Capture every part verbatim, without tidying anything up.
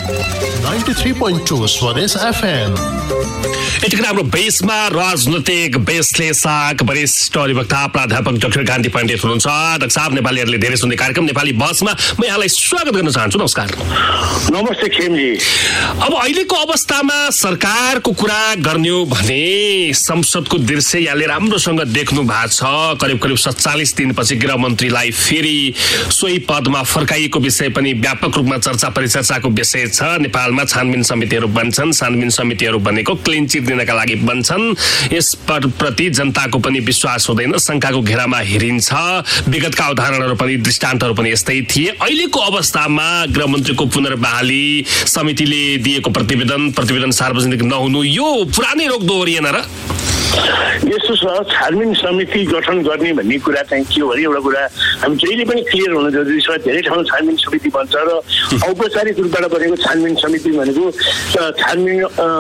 ninety-three point two Swades F M. यतिखेर हाम्रो बेसमा राजनैतिक विश्लेषक वरिष्ठ अधिवक्ता प्राध्यापक डाक्टर गान्धी पण्डित हुनुहुन्छ। डाक्टर साहब, नेपालीहरूले धेरै सुन्ने कार्यक्रम नेपाली बसमा म यहाँलाई स्वागत गर्न चाहन्छु। नमस्कार। नमस्ते खेमजी। अब अहिलेको अवस्थामा सरकारको कुरा गर्ने हो भने संसदको दृश्य यहाँले राम्रोसँग देख्नु भएको छ। करिब करिब सत्तालिस दिनपछि गृहमन्त्रीलाई फेरि सोही पदमा फर्काइएको विषय पनि व्यापक रूपमा चर्चा परिचर्चाको विषय छ। नेपालमा छानबिन समितिहरू बन्छन्। छानबिन समितिहरू बनेको क्लिन चिट दिनका लागि बन्छन्। यस प्रति जनताको पनि विश्वास हुँदैन, शंकाको घेरामा हेरिन्छ। विगतका उदाहरणहरू पनि दृष्टान्तहरू पनि यस्तै थिए। अहिलेको अवस्थामा गृहमन्त्रीको पुनर्बहाली, समितिले दिएको प्रतिवेदन प्रतिवेदन सार्वजनिक नहुनु, यो पुरानै रोग दोहोरिएन र? यस्तो छ, छानबिन समिति गठन गर्ने भन्ने कुरा चाहिँ के हो भने एउटा कुरा हामी जहिले पनि क्लियर हुन जरुरी छ। धेरै ठाउँमा छानबिन समिति बन्छ र औपचारिक रूपबाट बनेको छानबिन समिति भनेको छानबिन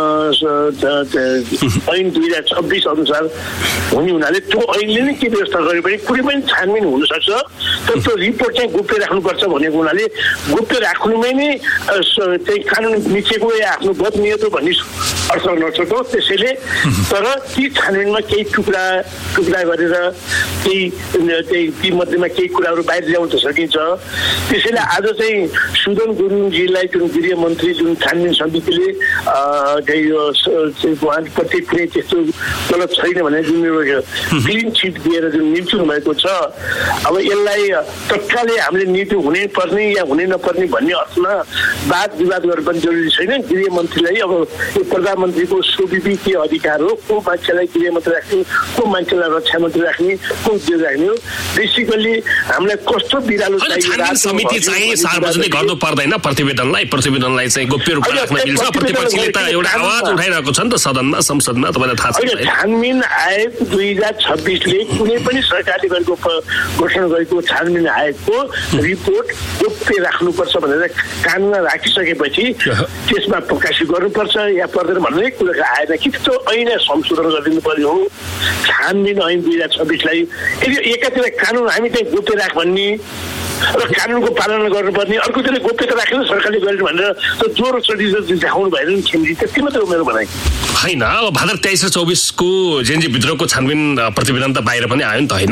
ऐन दुई हजार छब्बिस अनुसार हुने हुनाले त्यो ऐनले नै के व्यवस्था गरे पनि कुनै पनि छानबिन हुन सक्छ। तर त्यो रिपोर्ट चाहिँ गोप्य राख्नुपर्छ भनेको हुनाले गोप्य राख्नुमै नै चाहिँ कानुन मिचेको या आफ्नो बदनियत हो भन्ने अर्थ नसक्यो। त्यसैले तर ती छानबिनमा केही टुक्रा टुक्रा गरेर केही त्यही ती मध्येमा केही कुराहरू बाहिर ल्याउन त सकिन्छ। त्यसैले आज चाहिँ सुदन गुरुङजीलाई जुन गृहमन्त्री जुन छानबिन समितिले चाहिँ उहाँप्रति कुनै त्यस्तो गलत छैन भने जुन क्लिन चिट दिएर जुन नियुक्ति भएको छ, अब यसलाई तत्कालै हामीले नियुक्ति हुनै पर्ने या हुनै नपर्ने भन्ने अर्थमा वाद विवाद गर्नु पनि जरुरी छैन। गृहमन्त्रीलाई अब यो प्रधानमन्त्रीको स्वविधि के अधिकार हो, को मान्छेलाई गृहमन्त्री राख्ने, को मान्छेलाई रक्षा मन्त्री राख्ने, को उद्योग राख्ने हो। बेसिकली हामीलाई कस्तो बिरालो चाहियो, समिति चाहिँ सार्वजनिक गर्नु पर्दैन। प्रतिवेदनलाई प्रतिवेदनलाई चाहिँ गोप्य रूपमा राख्न मिल्छ। प्रतिपक्षले त एउटा आवाज उठाइरहेको छ नि त सदनमा, संसदमा, तपाईँलाई थाहा छ। छानबिन आयोग दुई हजार छब्बिसले कुनै पनि सरकारले गरेको घोषणा गरेको छानबिन आयोगको रिपोर्ट गोप्य राख्नुपर्छ भनेर कानुनमा राखिसकेपछि त्यसमा प्रकाशित गर्नुपर्छ या पर्दैन भन्ने कुरा आएन कि त्यो ऐन संशोधन गरिदिनु पर्यो हो। छानबिन ऐन दुई हजार छब्बिसलाई यदि एकातिर कानुन हामी चाहिँ गोप्य राख भन्ने र कानुनको पालना गर्नुपर्ने, अर्कोतिर गोप्यता राखेर सरकारले गरेन भनेर त्यो जोरो चढी देखाउनु भएन खेमजी। त्यति मात्रै हो मेरो भनाइ। होइन, अब भाद्र तेइस र चौबिसको जेएनजी विद्रोहको छानबिन प्रतिवेदन त बाहिर पनि आयो नि त, होइन?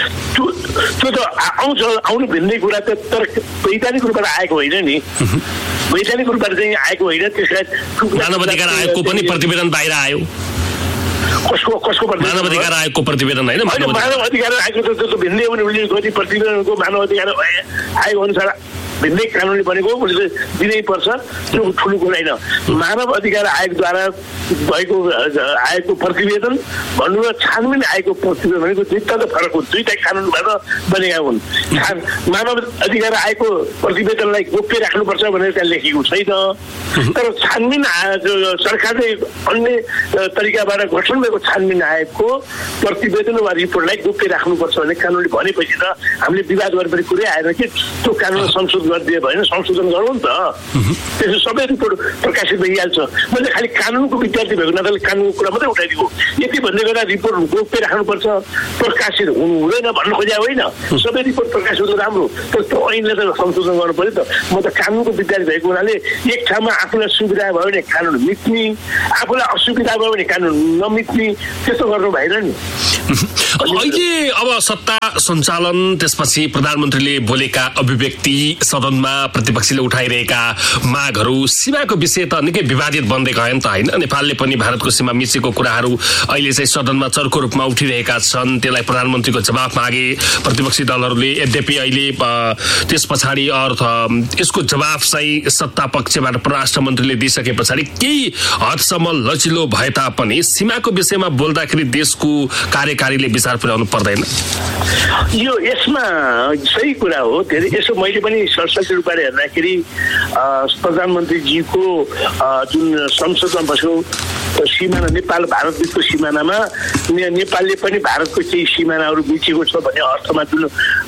त्यो त आउँछ, आउनु भिन्नै कुरा त, तर वैधानिक रूपबाट आएको होइन नि। वैधानिक रूपबाट चाहिँ आएको होइन। त्यसलाई मानव अधिकार आयोगको पनि प्रतिवेदन बाहिर आयो। कसको कसको मानव अधिकार आयोगको प्रतिवेदन होइन? मानव अधिकार आयोगको त भिन्नै हो नि। उसले गर्ने प्रतिवेदनको मानव अधिकार आयोग अनुसार भिन्नै कानुनले बनेको उसले दिनै पर्छ। त्यो ठुलो कुरा होइन। मानव अधिकार आयोगद्वारा भएको आयोगको प्रतिवेदन भन्नु र छानबिन आयोगको प्रतिवेदन भनेको दुईटा त फरक हो। दुईटा कानुनबाट बनेका हुन्। मानव अधिकार आयोगको प्रतिवेदनलाई गोप्य राख्नुपर्छ भनेर त्यहाँ लेखेको छैन। तर छानबिन सरकारले अन्य तरिकाबाट गठन भएको छानबिन आयोगको प्रतिवेदन वा रिपोर्टलाई गोप्य राख्नुपर्छ भन्ने कानुनले भनेपछि त हामीले विवाद गरेपछि कुरै आएन कि त्यो कानुन संशोधन गरिदिए भएन, संशोधन गरौँ नि त। त्यसो सबै रिपोर्ट प्रकाशित भइहाल्छ। मैले खालि कानुनको विद्यार्थी भएको नाताले कानुनको कुरा मात्रै उठाइदिएको। यति भन्दै गर्दा रिपोर्ट गोप्य राख्नुपर्छ, प्रकाशित हुनु हुँदैन भन्नु खोज्या होइन। सबै रिपोर्ट प्रकाशित हुँदा राम्रो, तर त्यो ऐनले त संशोधन गर्नु पर्यो त। म त कानुनको विद्यार्थी भएको हुनाले एक ठाउँमा आफूलाई सुविधा भयो भने कानुन मिट्ने, आफूलाई असुविधा भयो भने कानुन नमिट्ने, त्यस्तो गर्नु भएन नि। अहिले अब सत्ता सञ्चालन, त्यसपछि प्रधानमन्त्रीले बोलेका अभिव्यक्ति, सदनमा प्रतिपक्षले उठाइरहेका मागहरू, सीमाको विषय त निकै विवादित बन्दै गयो नि त, होइन? नेपालले पनि भारतको सीमा मिचेको कुराहरू अहिले चाहिँ सदनमा चर्को रूपमा उठिरहेका छन्। त्यसलाई प्रधानमन्त्रीको जवाफ मागे प्रतिपक्षी दलहरूले। यद्यपि अहिले त्यस पछाडि अर्थ यसको जवाफ चाहिँ सत्ता पक्षबाट परराष्ट्र मन्त्रीले दिइसके पछाडि केही हदसम्म लचिलो भए तापनि सीमाको विषयमा बोल्दाखेरि देशको कार्यकारीले विचार पुर्याउनु पर्दैन? यो यसमा सही कुरा हो। धेरै यसो मैले पनि सरसल्ती रूपबाट हेर्दाखेरि प्रधानमन्त्रीजीको जुन संसदमा बसेको सिमाना, नेपाल भारत बिचको सिमानामा नेपालले पनि भारतको केही सिमानाहरू बिचेको छ भन्ने अर्थमा जुन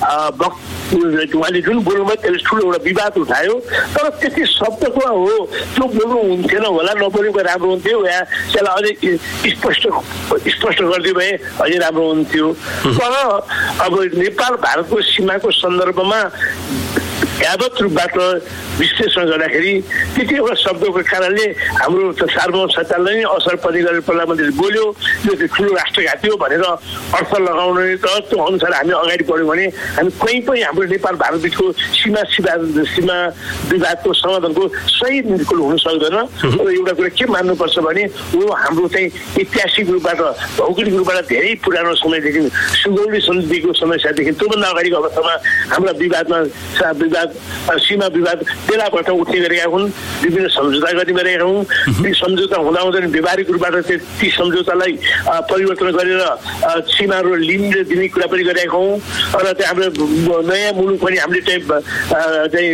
उहाँले जुन बोल्नुभयो त्यसले ठुलो एउटा विवाद उठायो। तर त्यति शब्दको हो त्यो बोल्नु हुन्थेन होला, नबोलेको राम्रो हुन्थ्यो या त्यसलाई अझै स्पष्ट स्पष्ट गरिदियो भए अझै राम्रो हुन्थ्यो। तर अब नेपाल भारतको सीमाको सन्दर्भमा यावत रूपबाट विश्लेषण गर्दाखेरि त्यति एउटा शब्दको कारणले हाम्रो सार्वभौम सत्तालाई नै असर पर्ने गरेर प्रधानमन्त्रीले बोल्यो यो चाहिँ ठुलो राष्ट्रघाती हो भनेर अर्थ लगाउने त त्यो अनुसार हामी अगाडि बढ्यौँ भने हामी कहीँ पनि हाम्रो नेपाल भारत बिचको सीमा सीमा सीमा विवादको समाधानको सही निर्कुल हुन सक्दैन। र एउटा कुरा के मान्नुपर्छ भने यो हाम्रो चाहिँ ऐतिहासिक रूपबाट भौगोलिक रूपबाट धेरै पुरानो समयदेखि सुगौली सन्धिको समस्यादेखि त्योभन्दा अगाडिको अवस्थामा हाम्रा विवादमा विवाद सीमा विवाद बेलाबाट उठ्ने गरेका हुन्, विभिन्न सम्झौता गर्ने गरेका हुन्। ती सम्झौता हुँदा हुँदैन व्यावहारिक रूपबाट ती सम्झौतालाई परिवर्तन गरेर सीमाहरू लिन दिने कुरा पनि गरेका हौँ। र चाहिँ हाम्रो नयाँ मुलुक पनि हामीले चाहिँ चाहिँ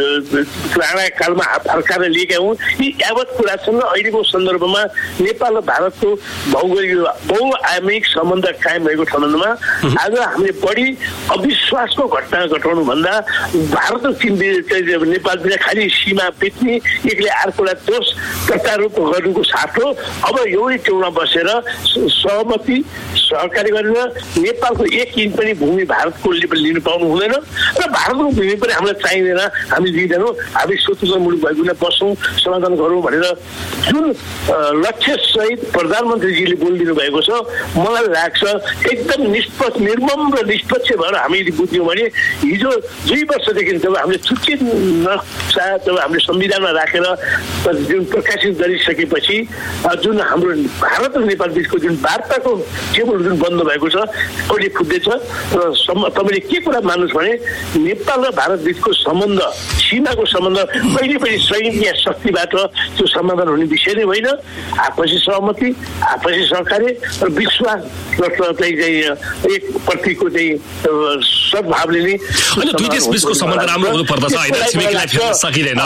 राणा कालमा फर्काएर लिएका हौँ। यी यावत कुरा छन्। अहिलेको सन्दर्भमा नेपाल र भारतको भौगोलिक बहुआयामिक सम्बन्ध कायम भएको सम्बन्धमा आज हामीले बढी अविश्वासको घटना घटाउनुभन्दा भारत र चीन नेपाल बिना खालि सीमा बेच्ने एकले अर्कोलाई दोष प्रत्यारोप गर्नुको साथ हो। अब एउटै टेउमा बसेर सहमति सहकारी गरेर नेपालको एक इन्च पनि भूमि भारतको लिनु पाउनु हुँदैन र भारतको भूमि पनि हामीलाई चाहिँदैन, हामी दिँदैनौँ। हामी स्वतन्त्र मुलुक भएको बसौँ, समाधान गरौँ भनेर जुन लक्ष्य सहित प्रधानमन्त्रीजीले बोलिदिनु भएको छ, मलाई लाग्छ एकदम निष्पक्ष निर्मम र निष्पक्ष भएर हामीले बुझ्यौँ भने हिजो दुई वर्षदेखि जब हामीले छुट्टी नक्सा जब हामीले संविधानमा राखेर जुन प्रकाशित गरिसकेपछि जुन हाम्रो भारत र नेपाल बिचको जुन वार्ताको टेबल जुन बन्द भएको छ अहिले फुट्दैछ। र तपाईँले के कुरा मान्नुहोस् भने नेपाल र भारत बिचको सम्बन्ध सीमाको सम्बन्ध कहिले पनि सैनिक या शक्तिबाट त्यो समाधान हुने विषय नै होइन। आपसी सहमति, आपसी सहकार्य र विश्वास चाहिँ एक प्रतिको चाहिँ सद्भावले नै दुई देश बिचको सम्बन्ध राम्रो हुनुपर्दछ होइन, छिमेकीलाई फेर्न सकिँदैन।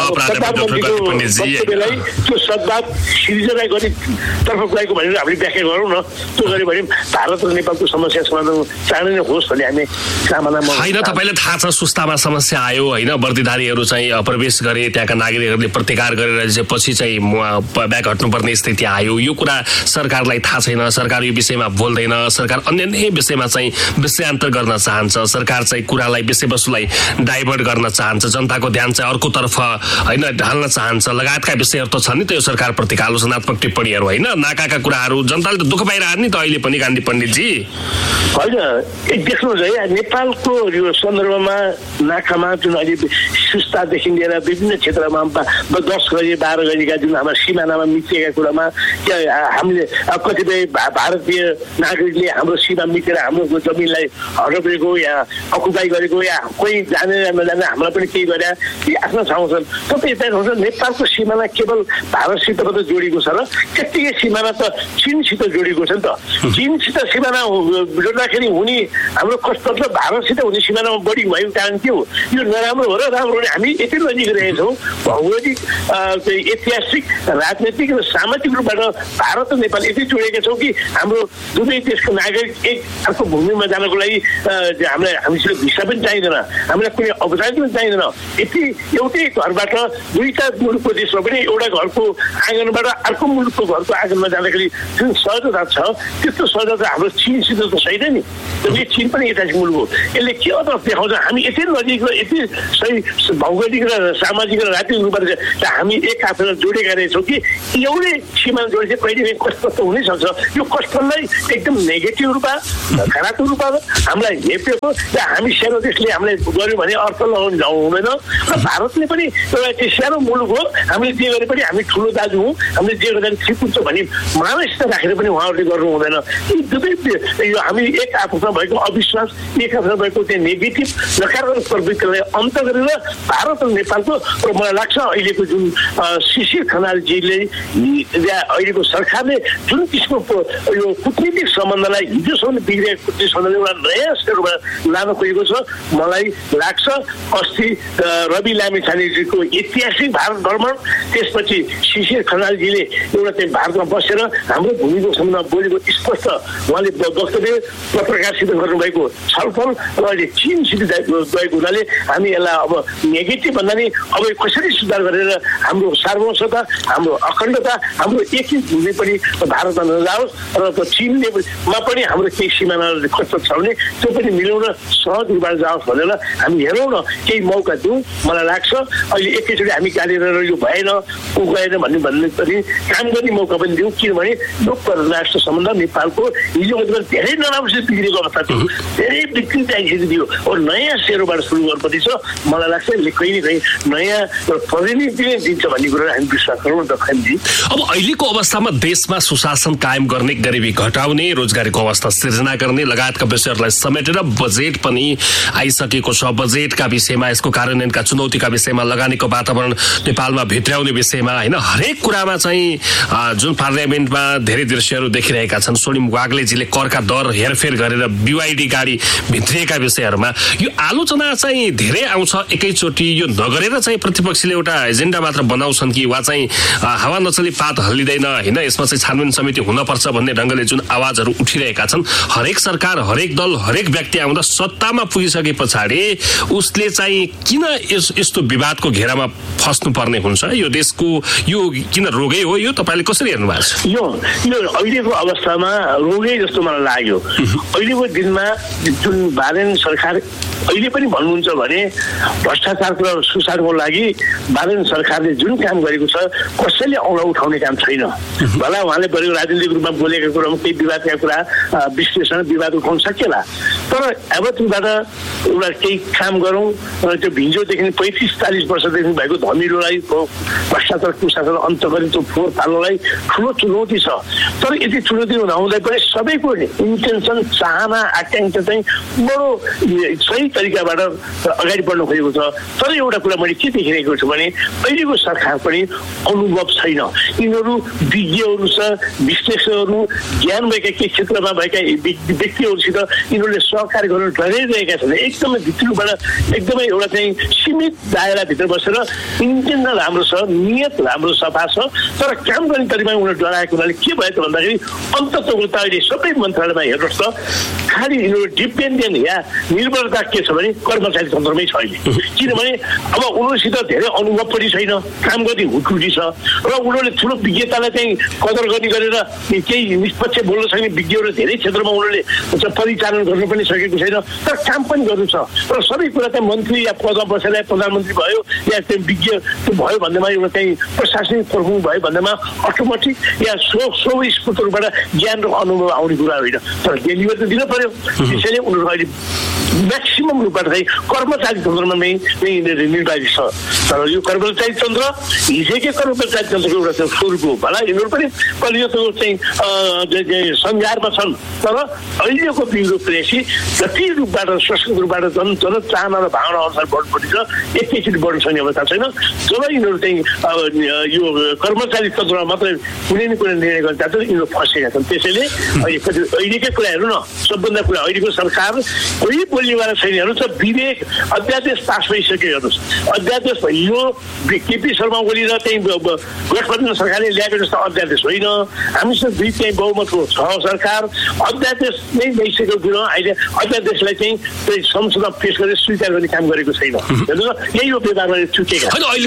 त्यो सद्भाव सिर्जना गर्ने तर्फ गएको भनेर हामीले व्याख्या गरौँ न। त्यो गऱ्यो भने भारत र नेपालको समस्या समाधान चाँडै नै होस् भन्ने हामी कामनामा होइन। तपाईँलाई थाहा छ सुस्तामा समस्या आयो होइन, वर्दीधारीहरू चाहिँ प्रवेश गरे, त्यहाँका नागरिकहरूले प्रतिकार गरेर पछि चाहिँ ब्याक हट्नुपर्ने स्थिति आयो। यो कुरा सरकारलाई थाहा छैन, सरकार यो विषयमा बोल्दैन, सरकार अन्य नै विषयमा चाहिँ विषयान्तर गर्न चाहन्छ, सरकार चाहिँ कुरालाई विषयवस्तुलाई डाइभर्ट गर्न चाहन्छ, जनताको ध्यान चाहिँ अर्कोतर्फ होइन ढाल्न चाहन्छ, लगायतका विषयहरू त छन् नि त यो सरकारप्रतिका आलोचनात्मक टिप्पणीहरू होइन, नाकाका कुराहरू। जनताले त दुःख पाइरहेको नि त अहिले पनि गान्धी पण्डितजी होइन। देख्नुहोस् है, नेपालको यो सन्दर्भमा नाकामा जुन अहिले सुस्तादेखि लिएर विभिन्न क्षेत्रमा दस गरी बाह्र गरीका जुन हाम्रो सिमानामा मिचिएका कुरामा हामीले कतिपय भारतीय नागरिकले हाम्रो सीमा मिचेर हाम्रो जमिनलाई हडपेको या अकुपाई गरेको या कोही जानेर नजाने हामीलाई पनि केही गरे ती आफ्नो ठाउँ छन्। तपाईँ यता हेर्नुहोस् नेपालको सिमाना केवल भारतसित मात्रै जोडिएको छ र त्यत्तिकै सिमाना त चीनसित जोडिएको छ नि त। चीनसित सिमाना जोड्दाखेरि हुने हाम्रो कष्ट त भारतसित हुने सिमानामा बढी भएको कारण के हो? यो नराम्रो हो र राम्रो हो हामी यति नजिक रहेका छौँ। भौगोलिक ऐतिहासिक राजनैतिक र सामाजिक रूपबाट भारत र नेपाल यति जोडेका छौँ कि हाम्रो दुवै देशको नागरिक एक अर्को भूमिमा जानको लागि हामीलाई हामीसित भिसा पनि चाहिँदैन, हामीलाई कुनै औपचारिक पनि चाहिँदैन। यति एउटै घरबाट दुईटा मुलुकको देशमा पनि एउटा घरको आँगनबाट अर्को मुलुकको घरको आँगनमा जाँदाखेरि जुन सहजता छ त्यस्तो सहजता हाम्रो चीनसित त छैन नि। यो चीन पनि ऐतिहासिक मुलुक हो। यसले के अर्थात् देखाउँछ हामी यति नजिक र यति सही भौगोलिक र सामाजिक र राजनीतिक रूपबाट हामी एक आपसमा जोडेका रहेछौँ कि एउटै सीमा जोडेपछि कहिले कष्ट त हुनैसक्छ। यो कष्टलाई एकदम नेगेटिभ रूपमा नकारात्मक रूपमा हामीलाई हेपेको र हामी सानो देशले हामीलाई गर्यो भने अर्थ लगाउनु जाउँ हुँदैन। र भारतले पनि एउटा सानो मुलुक हो, हामीले जे गरे पनि हामी ठुलो दाजु हौँ, हामीले जे गर्दा ठिक हुन्छ भन्ने मानसिकता राखेर पनि उहाँहरूले गर्नु हुँदैन। यी दुवै यो हामी एक आपसमा भएको अविश्वास, एक आपसमा भएको त्यो नेगेटिभ नकारात्मक प्रवृत्तिलाई अन्त गरेर भारत र नेपालको र मलाई लाग्छ अहिलेको जुन शिशिर खनालजीले अहिलेको सरकारले जुन किसिमको यो कूटनीतिक सम्बन्धलाई हिजोसम्म बिग्रेको कूटनीतिक सम्बन्धले एउटा नयाँ स्तरमा लान खोजेको छ। मलाई लाग्छ अस्ति रवि लामिछानेजीको ऐतिहासिक भारत भ्रमण त्यसपछि शिशिर खनालजीले एउटा चाहिँ भारतमा बसेर हाम्रो भूमिको सम्बन्धमा बोलेको स्पष्ट उहाँले वक्तव्य पत्रकारसित गर्नुभएको छलफल र अहिले चीनसित गएको हुनाले हामी यसलाई अब नेगेटिभ भन्दा नि अब कसरी सुधार गरेर हाम्रो सार्वभौमता हाम्रो अखण्डता हाम्रो एकै भूमि पनि भारतमा नजाओस् र चीनमा पनि हाम्रो केही सिमाना कस्तो छ भने त्यो पनि मिलाउन सहज रूपबाट जाओस् भनेर हामी हेरौँ न केही मौका दिउँ। मलाई लाग्छ अहिले एकैचोटि हामी गालेर यो भएन ऊ गएन भन्ने भन्ने पनि काम गर्ने मौका पनि दिउँ, किनभने यो परराष्ट्र सम्बन्ध नेपालको हिजो धेरै नराम्रोसित बिग्रेको अवस्था थियो, धेरै विकृत आइसकेको थियो और नयाँ सेरोबाट सुरु गर्नुपर्ने छ। मलाई लाग्छ यसले कहीँ न कहीँ नयाँ परिणति नै दिन्छ भन्ने कुरा हामी विश्वास गरौँ त खैमजी। अब अहिलेको अवस्थामा देशमा सुशासन कायम गर्ने, गरिबी घटाउने, रोजगारीको अवस्था सिर्जना गर्ने लगायतका विषयहरूलाई समेटेर बजेट पनि आइसकेको छ। बजेटका विषयमा, यसको कार्यान्वयनका चुनौतीका विषयमा, लगानीको वातावरण नेपालमा भित्र्याउने विषयमा होइन हरेक कुरामा चाहिँ जुन पार्लियामेन्टमा धेरै दृश्यहरू देखिरहेका छन्। सोनिम वाग्लेजीले करका दर हेरफेर गरेर बिवाइडी गाडी भित्रिएका विषयहरूमा यो आलोचना चाहिँ धेरै आउँछ एकैचोटि। यो नगरेर चाहिँ प्रतिपक्षले एउटा एजेन्डा मात्र बनाउँछन् कि वा चाहिँ हावा नचली पात हल्लिँदैन होइन, यसमा चाहिँ छानबिन समिति हुनपर्छ भन्ने ढङ्गले जुन आवाजहरू उठिरहेका छन्। हरेक सरकार, हरेक दल, हरेक व्यक्ति आउँदा सत्तामा पुगिसके पछाडि उसले चाहिँ किन यस्तो विवादको घेरामा फस्नु पर्ने हुन्छ? यो देशको यो किन रोगै हो? यो तपाईँले कसरी हेर्नु भएको छ? यो यो अहिलेको अवस्थामा रोगै जस्तो मलाई लाग्यो। अहिलेको दिनमा जुन बालेन सरकार अहिले पनि भन्नुहुन्छ भने भ्रष्टाचारको सुसारको लागि बालेन सरकारले जुन काम गरेको छ कसैले औँला उठाउने काम छैन। भला उहाँले गरेको राजनीतिक रूपमा बोलेको कुरामा केही विवादका कुरा विश्लेषण विवाद उठाउन सकिएला, तर अब त्योबाट एउटा केही काम गरौँ। त्यो भिन्जोदेखि पैँतिस चालिस वर्षदेखि भएको धमिलोलाई भ्रष्टाचार कुशासन अन्त गर्ने त्यो फोहोर पाल्नलाई ठुलो चुनौती छ। तर यति चुनौती नहुँदै पनि सबैको इन्टेन्सन, चाहना, आकाङ्क्षा चाहिँ बडो सही तरिकाबाट अगाडि बढ्न खोजेको छ। तर एउटा कुरा मैले के देखिरहेको छु भने अहिलेको सरकार पनि अनुभव छैन। यिनीहरू विज्ञहरू छ, विश्लेषकहरू, ज्ञान भएका केही क्षेत्रमा भएका व्यक्तिहरूसित यिनीहरूले सहकार गर्न डराइरहेका छन्। एकदमै भित्रबाट एकदमै एउटा चाहिँ सीमित दायराभित्र बसेर इन्टेन्सन राम्रो छ, नियत राम्रो सफा छ, तर काम गर्ने तरिकामा उनीहरू डराएको हुनाले के भयो त भन्दाखेरि अन्ततः त अहिले सबै मन्त्रालयमा हेर्नुहोस् त खालि यिनीहरू डिपेन्डेन्ट या निर्भरता के छ भने कर्मचारी तन्त्रमै छ अहिले। किनभने अब उनीहरूसित धेरै अनुभव पनि छैन, काम गर्ने हुटुटी छ र उनीहरूले ठुलो विज्ञतालाई चाहिँ कदर गर्ने गरेर केही निष्पक्ष बोल्न सक्ने विज्ञहरू धेरै क्षेत्रमा उनीहरूले परिचालन गर्न पनि सकेको छैन, तर काम पनि गर्नु छ। र सबै कुरा चाहिँ मन्त्री या पदमा बसेर या प्रधानमन्त्री भयो या चाहिँ विज्ञ भयो भन्दैमा एउटा चाहिँ प्रशासनिक प्रमुख भयो भन्दैमा अटोमेटिक या सो सो स्फूर्तहरूबाट ज्ञान र अनुभव आउने कुरा होइन, तर डेलिभर त दिनु पर्यो। त्यसैले उनीहरू अहिले म्याक्सिमम रूपबाट चाहिँ कर्मचारी तन्त्रमा नै निर्वाचित छ। तर यो कर्मचारी तन्त्र हिजोकै कर्मचारी तन्त्रको एउटा चाहिँ स्वरूप हो। भला यिनीहरू पनि कलियुगको चाहिँ संसारमा छन्, तर अहिलेको ब्युरोक्रेसी जति रूपबाट संस्कृत रूपबाट जन जन चाहना र भावना अनुसार बढ्नुपर्ने छ एकैचोटि बढ्न सक्ने अवस्था छैन। जब यिनीहरू चाहिँ यो कर्मचारी तन्त्रमा मात्रै कुनै न कुनै निर्णय गर्न चाहन्छ यिनीहरू फँसेका छन्। त्यसैले अहिलेकै कुरा हेर्नु न, सबभन्दा कुरा अहिलेको सरकार कोही बोल्नेवाला छैन। हेर्नुहोस् त विवेक अध्यादेश पास भइसक्यो। हेर्नुहोस् अध्यादेश यो केपी शर्मा ओली र चाहिँ गठबन्धन सरकारले ल्याएको जस्तो अध्यादेश होइन। हामीसँग दुई चाहिँ बहुमतको छ सरकार, अध्यादेश नै भइसकेको कुरो अहिले अध्यादेशलाई चाहिँ संसदमा पेश गरेर स्वीकार गर्ने काम गरेको छैन। हेर्नुहोस् यही हो व्यवहार चुकेका।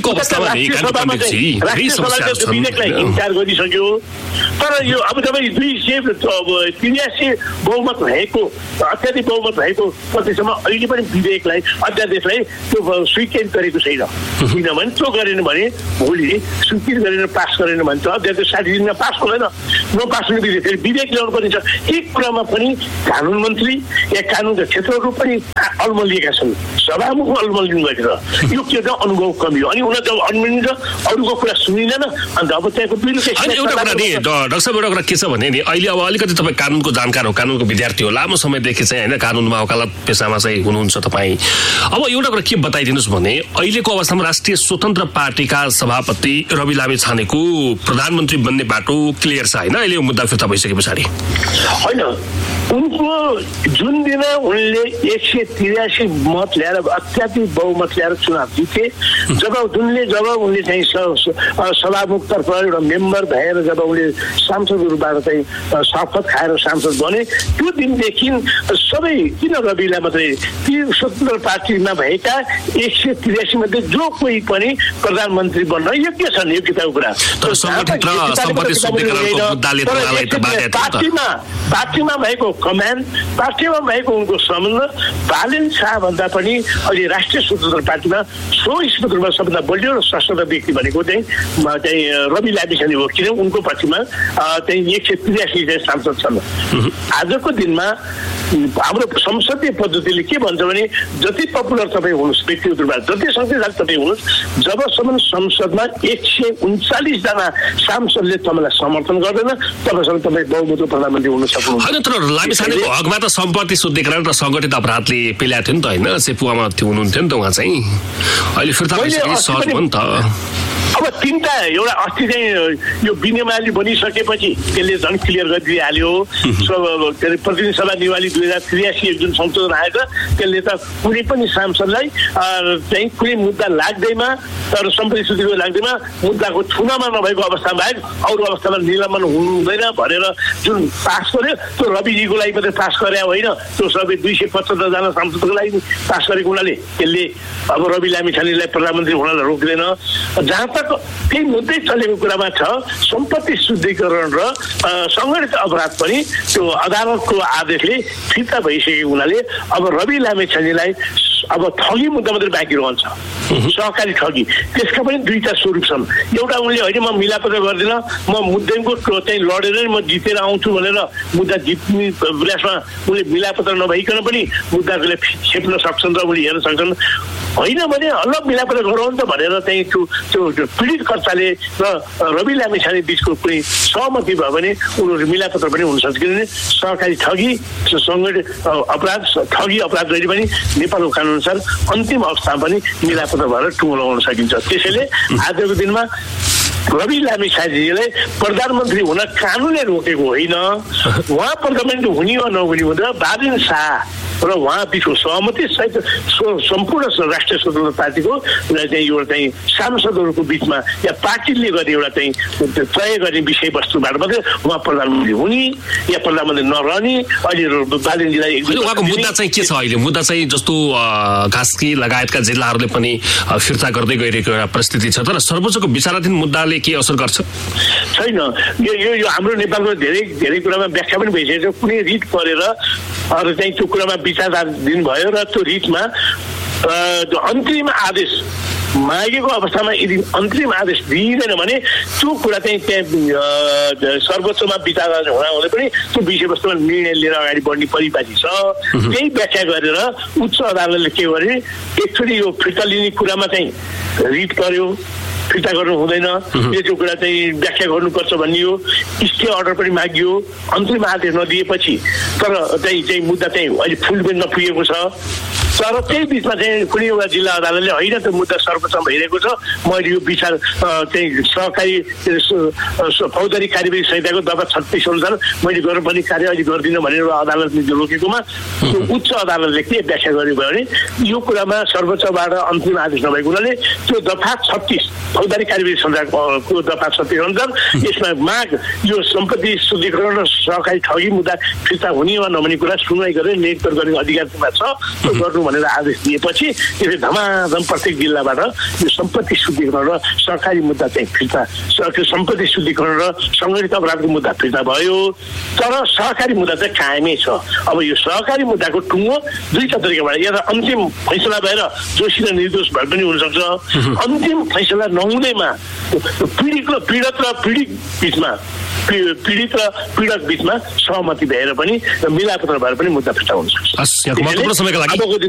विधेयकलाई इन्कार गरिसक्यो, तर यो अब तपाईँ दुई सय त्रियासी बहुमत भएको अत्याधिक बहुमत भएको प्रतिशतमा अहिले पनि विधेयकलाई अध्यादेशलाई त्यो स्वीकृत गरेको छैन। किनभने त्यो गरेन भने भोलि स्वीकृत गरेर पास गरेन भने त अध्यादेश साठी दिनमा पास हुँदैन। नपास हुने बित्तिकै फेरि विधेयक ल्याउनु पर्ने छ। एक कुरामा पनि कानुन मन्त्री या कानुनका क्षेत्रहरू पनि अल्मलिएका छन्, सभामुख अल्मलिनु भएको छ। यो के त अनुभव कमी हो। अनि उनीहरू जब अल्मलिन्छ अरूको कुरा सुनिँदैन, अन्त अब त्यहाँको एउटा कुरा नि डाक्टर साहब एउटा कुरा के छ भने नि अहिले अब अलिकति तपाईँ कानुनको जानकार हो, कानुनको विद्यार्थी हो, लामो समयदेखि चाहिँ होइन कानुनमा वकालत पेसामा चाहिँ हुनुहुन्छ तपाईँ। अब एउटा कुरा के बताइदिनुहोस् भने अहिलेको अवस्थामा राष्ट्रिय स्वतन्त्र पार्टीका सभापति रवि लामी छानेको प्रधानमन्त्री बन्ने बाटो क्लियर छ होइन, होइन अहिले यो मुद्दा फिर्ता भइसके पछाडि? होइन, उनको जुन दिन उनले एक सय तिरासी मत ल्याएर अत्याधिक बहुमत ल्याएर चुनाव जिते, जब जुनले जब उनले चाहिँ सभामुखतर्फ एउटा मेम्बर भएर जब उनले सांसदहरूबाट चाहिँ शपथ खाएर सांसद बने, त्यो दिनदेखि सबै किन रविलाई मात्रै ती स्वतन्त्र पार्टीमा भएका एक सय तिरासी मध्ये जो कोही पनि प्रधानमन्त्री बन्न योग्य छन्, योग्यताको कुरा। पार्टीमा पार्टीमा भएको कमान्ड, पार्टीमा भएको उनको सम्बन्ध बालेन शाह भन्दा पनि अहिले राष्ट्रिय स्वतन्त्र पार्टीमा सो स्पत्रमा सबभन्दा बलियो र सशक्त व्यक्ति भनेको चाहिँ चाहिँ रवि लामिछाने हो, किन उनको पक्षमा चाहिँ एक सय त्रियासी चाहिँ सांसद छन्। आजको दिनमा हाम्रो संसदीय पद्धतिले के भन्छ भने जति पपुलर तपाईँ हुनुहोस् व्यक्तिगत रूपमा, जति शक्तिशाली तपाईँ हुनुहोस्, जबसम्म संसदमा एक सय उन्चालिसजना सांसदले तपाईँलाई समर्थन गर्दैन तबसम्म तपाईँ बहुमतको प्रधानमन्त्री हुन सक्नुहुन्छ। होइन, तर लामिछानेको हकमा त सम्पत्ति शुद्धिकरण र सङ्गठित अपराधले पेल्याएको थियो नि त, होइन? सेपुवामा त्यो हुनुहुन्थ्यो नि त उहाँ चाहिँ, अहिले फिर्ता भइसक्यो, सहज भयो नि त। अब तिनवटा एउटा अस्ति चाहिँ यो विनिमयले बनिसकेपछि त्यसले झन् क्लियर गरिदिइहाल्यो। के अरे प्रतिनिधि सभा निवाली दुई हजार त्रियासी जुन संशोधन आएको त्यसले त कुनै पनि सांसदलाई चाहिँ कुनै मुद्दा लाग्दैमा तर सम्पत्ति शुद्धिको लाग्दैमा मुद्दाको छुनमा नभएको अवस्था बाहेक अरू अवस्थामा निलम्बन हुँदैन भनेर जुन पास गर्यो त्यो रविजीको लागि मात्रै पास गरे होइन, त्यो सबै दुई सय पचहत्तरजना सांसदको लागि पास गरेको हुनाले त्यसले अब रवि लामिछानेलाई प्रधानमन्त्री हुनलाई रोक्दैन। जहाँ तक त्यही मुद्दै चलेको कुरामा छ सम्पत्ति शुद्धिकरण र सङ्गठित अपराध पनि त्यो अदालतको आदेशले फिर्ता भइसकेको हुनाले अब रवि लामिछानेलाई अब ठगी मुद्दा मात्रै बाँकी रहन्छ, सहकारी ठगी। त्यसका पनि दुईटा स्वरूप छन्। एउटा उनले होइन म मिलापत्र गर्दिनँ, म मुद्दाको चाहिँ लडेर म जितेर आउँछु भनेर मुद्दा जित्ने प्रयासमा उनले मिलापत्र नभइकन पनि मुद्दाले छेप्न सक्छन् र उनले हेर्न सक्छन्। होइन भने हल्ल मिलापत्र गरौँ त भनेर चाहिँ त्यो त्यो पीडितकर्ताले र रवि लामिछाने बिचको कुनै सहमति भयो भने उनीहरू मिलापत्र पनि हुन सक्छ। किनभने सहकारी ठगी सङ्गठित अपराध ठगी अपराध जहिले पनि नेपालको कानुन अनुसार अन्तिम अवस्थामा पनि मिलापत्र भएर टुङ्गो लगाउन सकिन्छ। त्यसैले आजको दिनमा रवि लामिछानेजीलाई प्रधानमन्त्री हुन कानुनले रोकेको होइन, उहाँ प्रधानमन्त्री हुने वा नहुने हुँदा बालेन शाह र उहाँ बिचको सहमति सहित सम्पूर्ण राष्ट्रिय स्वतन्त्र पार्टीको चाहिँ एउटा चाहिँ सांसदहरूको बिचमा या पार्टीले गर्ने एउटा चाहिँ तय गर्ने विषयवस्तुबाट मात्रै उहाँ प्रधानमन्त्री हुने या प्रधानमन्त्री नरहने अहिले बालेनजीलाई उहाँको मुद्दा चाहिँ के छ अहिले? मुद्दा चाहिँ जस्तो कास्की लगायतका जिल्लाहरूले पनि फिर्ता गर्दै गइरहेको एउटा परिस्थिति छ, तर सर्वोच्चको विचाराधीन मुद्दाले के असर गर्छ? छैन, यो यो हाम्रो नेपालको धेरै धेरै कुरामा व्याख्या पनि भइसकेको छ। कुनै रिट परेर अरू चाहिँ त्यो कुरामा विचाराधीन भयो र त्यो रिटमा अन्तिम आदेश मागेको अवस्थामा यदि अन्तिम आदेश दिइँदैन भने त्यो कुरा चाहिँ त्यहाँ सर्वोच्चमा विचार हुँदाहुँदै पनि त्यो विषयवस्तुमा निर्णय लिएर अगाडि बढ्ने परिपाटी छ। त्यही व्याख्या गरेर उच्च अदालतले के गरे, एकचोटि यो फिर्ता लिने कुरामा चाहिँ रिट पर्यो, फिर्ता गर्नु हुँदैन, यो कुरा चाहिँ व्याख्या गर्नुपर्छ भनियो, स्टे अर्डर पनि मागियो, अन्तिम आदेश नदिएपछि तर चाहिँ चाहिँ मुद्दा चाहिँ अहिले फुल बेन्चमा पुगेको छ। तर त्यही बिचमा चाहिँ कुनै एउटा जिल्ला अदालतले होइन त्यो मुद्दा सर्वोच्चमा भइरहेको छ, मैले यो विचार चाहिँ सहकारी फौजदारी कार्यवाही संहिताको दफा छत्तिस अनुसार मैले गर्नुपर्ने कार्य अहिले गर्दिनँ भनेर अदालतले रोकेकोमा त्यो उच्च अदालतले के व्याख्या गर्यो भने यो कुरामा सर्वोच्चबाट अन्तिम आदेश नभएको हुनाले त्यो दफा छत्तिस फौजदारी कार्यवाही संहिताको दफा छत्तिस अनुसार यसमा माग यो सम्पत्ति शुद्धिकरण र सहकारी ठगी मुद्दा फिर्ता हुने वा नहुने कुरा सुनवाई गरेर निर्णय गर्ने अधिकारमा छ। त्यो गर्नु भनेर आदेश दिएपछि त्यसले धमाधम प्रत्येक जिल्लाबाट यो सम्पत्ति शुद्धिकरण र सहकारी मुद्दा चाहिँ फिर्ता सम्पत्ति शुद्धिकरण र सङ्गठित अपराधको मुद्दा फिर्ता भयो। तर सहकारी मुद्दा चाहिँ कायमै छ। अब यो सहकारी मुद्दाको टुङ्गो दुईटा तरिकाबाट या त अन्तिम फैसला भएर दोषी र निर्दोष भए पनि हुनसक्छ, अन्तिम फैसला नहुँदैमा पीडित र पीडित र पीडित बिचमा पीडित र पीडक बिचमा सहमति भएर पनि मिलापत्र भएर पनि मुद्दा फिर्ता हुन सक्छ।